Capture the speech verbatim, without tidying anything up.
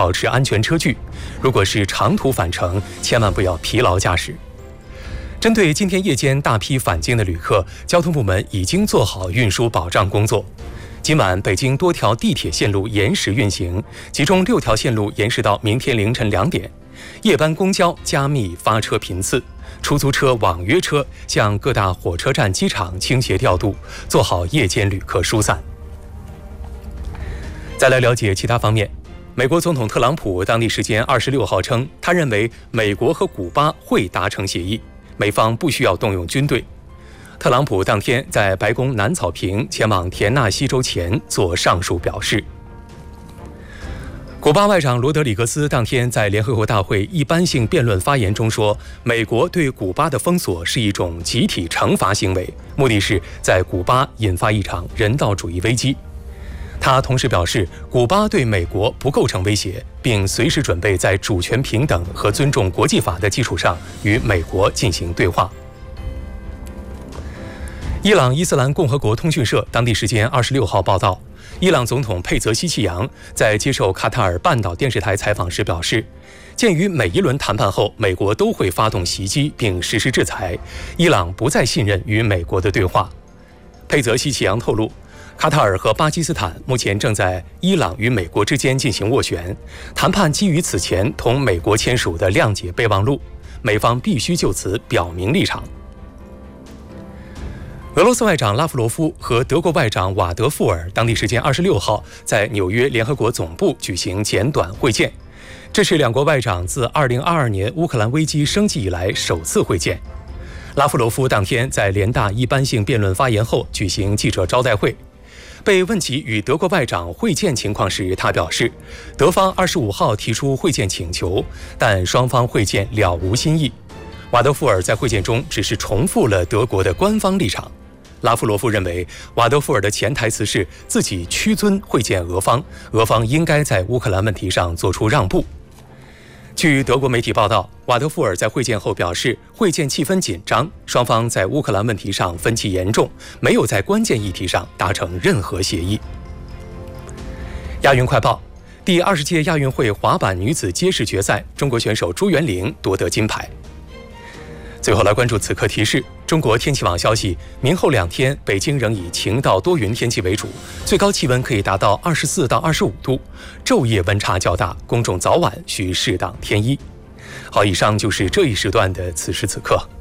保持安全车距。如果是长途返程，千万不要疲劳驾驶。针对今天夜间大批返京的旅客，交通部门已经做好运输保障工作。今晚北京多条地铁线路延时运行，其中六条线路延时到明天凌晨两点。夜班公交加密发车频次，出租车、网约车向各大火车站、机场倾斜调度，做好夜间旅客疏散。再来了解其他方面，美国总统特朗普当地时间二十六号称，他认为美国和古巴会达成协议，美方不需要动用军队。特朗普当天在白宫南草坪前往田纳西州前做上述表示。古巴外长罗德里格斯当天在联合国大会一般性辩论发言中说，美国对古巴的封锁是一种集体惩罚行为，目的是在古巴引发一场人道主义危机。他同时表示，古巴对美国不构成威胁，并随时准备在主权平等和尊重国际法的基础上与美国进行对话。伊朗伊斯兰共和国通讯社当地时间二十六号报道，伊朗总统佩泽西奇扬在接受卡塔尔半岛电视台采访时表示，鉴于每一轮谈判后美国都会发动袭击并实施制裁，伊朗不再信任与美国的对话。佩泽西奇扬透露，卡塔尔和巴基斯坦目前正在伊朗与美国之间进行斡旋，谈判基于此前同美国签署的谅解备忘录，美方必须就此表明立场。俄罗斯外长拉夫罗夫和德国外长瓦德富尔当地时间二十六号在纽约联合国总部举行简短会见，这是两国外长自二零二二年乌克兰危机升级以来首次会见。拉夫罗夫当天在联大一般性辩论发言后举行记者招待会，被问及与德国外长会见情况时，他表示，德方二十五号提出会见请求，但双方会见了无新意。瓦德富尔在会见中只是重复了德国的官方立场。拉夫罗夫认为，瓦德富尔的潜台词是自己屈尊会见俄方，俄方应该在乌克兰问题上做出让步。据德国媒体报道，瓦德富尔在会见后表示，会见气氛紧张，双方在乌克兰问题上分歧严重，没有在关键议题上达成任何协议。亚运快报：第二十届亚运会滑板女子街式决赛，中国选手朱元玲夺得金牌。最后来关注此刻提示：中国天气网消息，明后两天北京仍以晴到多云天气为主，最高气温可以达到二十四到二十五度，昼夜温差较大，公众早晚需适当添衣。好，以上就是这一时段的此时此刻。